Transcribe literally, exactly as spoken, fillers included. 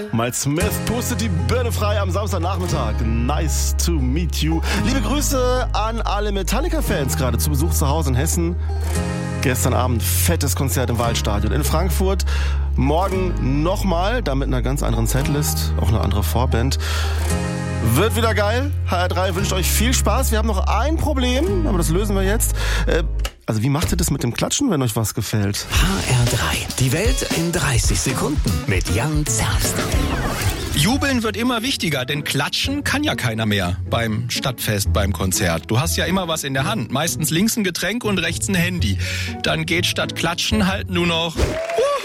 Miles Smith pustet die Birne frei am Samstagnachmittag. Nice to meet you. Liebe Grüße an alle Metallica-Fans, gerade zu Besuch zu Hause in Hessen. Gestern Abend fettes Konzert im Waldstadion in Frankfurt. Morgen nochmal, da mit einer ganz anderen Setlist, auch eine andere Vorband. Wird wieder geil. H R drei wünscht euch viel Spaß. Wir haben noch ein Problem, aber das lösen wir jetzt. Äh, Also wie macht ihr das mit dem Klatschen, wenn euch was gefällt? H R drei. Die Welt in dreißig Sekunden mit Jan Zerbst. Jubeln wird immer wichtiger, denn klatschen kann ja keiner mehr beim Stadtfest, beim Konzert. Du hast ja immer was in der Hand, meistens links ein Getränk und rechts ein Handy. Dann geht statt klatschen halt nur noch... Uh,